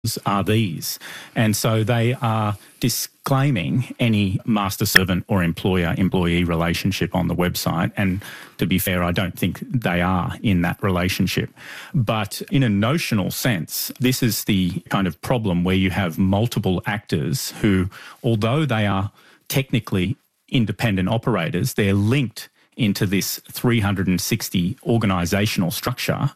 are these. And so they are disclaiming any master-servant or employer-employee relationship on the website. And to be fair, I don't think they are in that relationship. But in a notional sense, this is the kind of problem where you have multiple actors who, although they are technically independent operators, they're linked into this 360 organisational structure.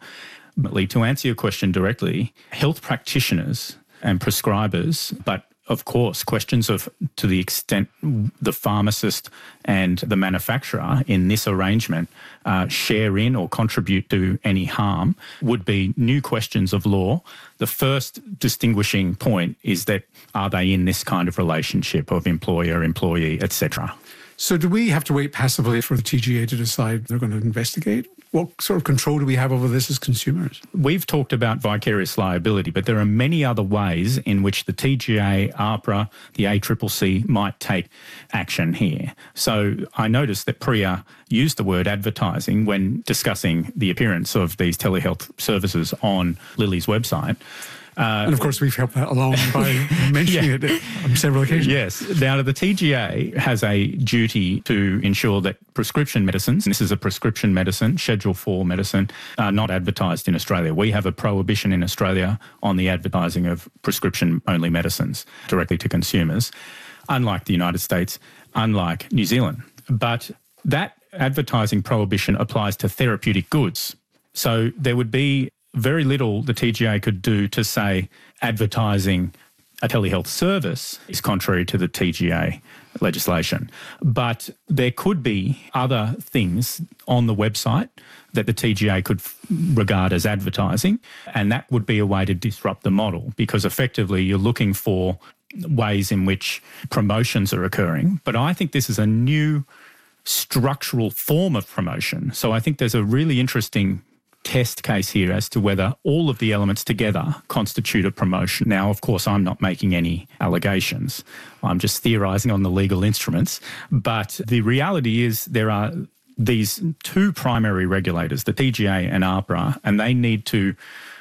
To answer your question directly, health practitioners and prescribers, but of course, questions of to the extent the pharmacist and the manufacturer in this arrangement share in or contribute to any harm would be new questions of law. The first distinguishing point is that are they in this kind of relationship of employer, employee, etc. So do we have to wait passively for the TGA to decide they're going to investigate? What sort of control do we have over this as consumers? We've talked about vicarious liability, but there are many other ways in which the TGA, AHPRA, the ACCC might take action here. So I noticed that Priya used the word advertising when discussing the appearance of these telehealth services on Lilly's website. And of course, we've helped that along by mentioning it on several occasions. Yes. Now, the TGA has a duty to ensure that prescription medicines, and this is a prescription medicine, Schedule 4 medicine, are not advertised in Australia. We have a prohibition in Australia on the advertising of prescription-only medicines directly to consumers, unlike the United States, unlike New Zealand. But that advertising prohibition applies to therapeutic goods. So there would be very little the TGA could do to say advertising a telehealth service is contrary to the TGA legislation. But there could be other things on the website that the TGA could regard as advertising, and that would be a way to disrupt the model because effectively you're looking for ways in which promotions are occurring. But I think this is a new structural form of promotion. So I think there's a really interesting test case here as to whether all of the elements together constitute a promotion. Now, of course, I'm not making any allegations. I'm just theorising on the legal instruments. But the reality is there are these two primary regulators, the TGA and AHPRA, and they need to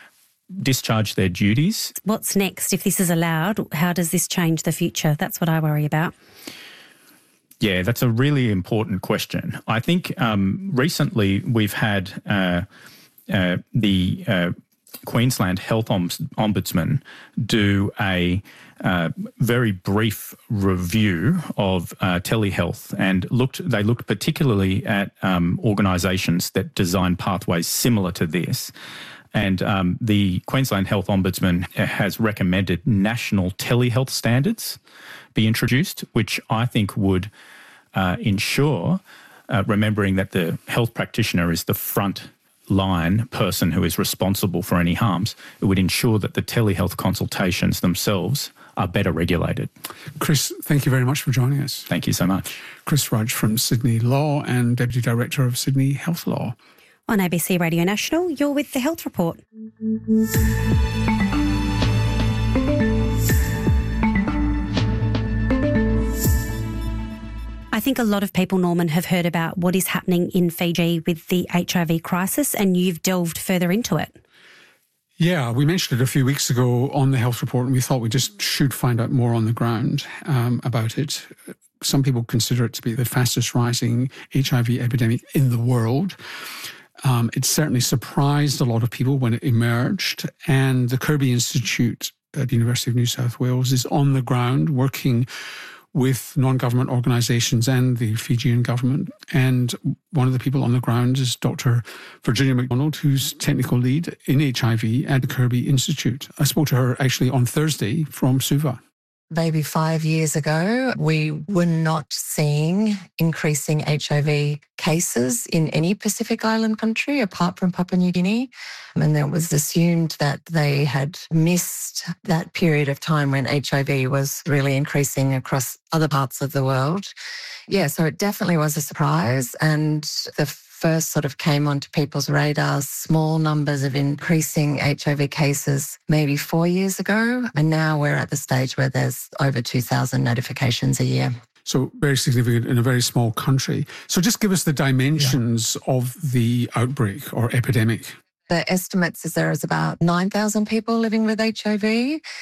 discharge their duties. What's next? If this is allowed, how does this change the future? That's what I worry about. Yeah, that's a really important question. I think recently we've had the Queensland Health Ombudsman do a very brief review of telehealth and they looked particularly at organisations that design pathways similar to this. And the Queensland Health Ombudsman has recommended national telehealth standards be introduced, which I think would ensure, remembering that the health practitioner is the front line person who is responsible for any harms, it would ensure that the telehealth consultations themselves are better regulated. Chris, thank you very much for joining us. Thank you so much. Chris Rudge from Sydney Law and Deputy Director of Sydney Health Law. On ABC Radio National, you're with The Health Report. I think a lot of people, Norman, have heard about what is happening in Fiji with the HIV crisis, and you've delved further into it. Yeah, we mentioned it a few weeks ago on the Health Report, and we thought we just should find out more on the ground about it. Some people consider it to be the fastest rising HIV epidemic in the world. It certainly surprised a lot of people when it emerged, and the Kirby Institute at the University of New South Wales is on the ground working with non-government organisations and the Fijian government. And one of the people on the ground is Dr. Virginia McDonald, who's technical lead in HIV at the Kirby Institute. I spoke to her actually on Thursday from Suva. Maybe 5 years ago, we were not seeing increasing HIV cases in any Pacific Island country apart from Papua New Guinea. And it was assumed that they had missed that period of time when HIV was really increasing across other parts of the world. Yeah, so it definitely was a surprise. And the first sort of came onto people's radars, small numbers of increasing HIV cases maybe 4 years ago. And now we're at the stage where there's over 2,000 notifications a year. So very significant in a very small country. So just give us the dimensions of the outbreak or epidemic. The estimates is there is about 9,000 people living with HIV.